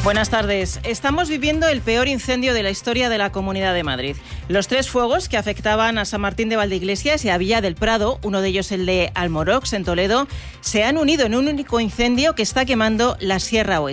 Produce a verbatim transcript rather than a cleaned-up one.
Buenas tardes. Estamos viviendo el peor incendio de la historia de la Comunidad de Madrid. Los tres fuegos que afectaban a San Martín de Valdeiglesias y a Villa del Prado, uno de ellos el de Almorox, en Toledo, se han unido en un único incendio que está quemando la Sierra Oeste.